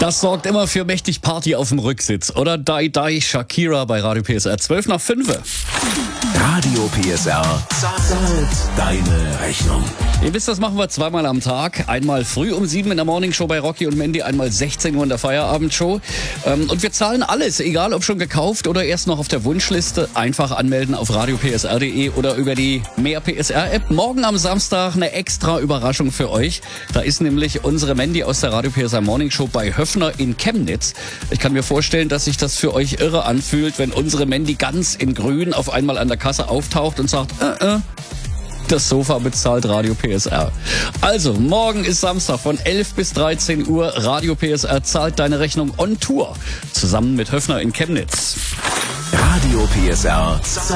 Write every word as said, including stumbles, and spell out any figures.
Das sorgt immer für mächtig Party auf dem Rücksitz. Oder Dai Dai Shakira bei Radio P S R zwölf nach fünf. Radio P S R zahlt deine Rechnung. Ihr wisst, das machen wir zweimal am Tag. Einmal früh um sieben in der Morningshow bei Rocky und Mandy, einmal sechzehn Uhr in der Feierabendshow. Und wir zahlen alles, egal ob schon gekauft oder erst noch auf der Wunschliste. Einfach anmelden auf radio p s r punkt d e oder über die Mehr P S R App. Morgen am Samstag eine extra Überraschung für euch. Da ist nämlich unsere Mandy aus der Radio P S R Morningshow bei Höffner in Chemnitz. Ich kann mir vorstellen, dass sich das für euch irre anfühlt, wenn unsere Mandy ganz in grün auf einmal an der Kasse auftaucht und sagt, äh, äh, das Sofa bezahlt Radio P S R. Also, morgen ist Samstag von elf bis dreizehn Uhr. Radio P S R zahlt deine Rechnung on Tour. Zusammen mit Höffner in Chemnitz. Radio P S R zahlt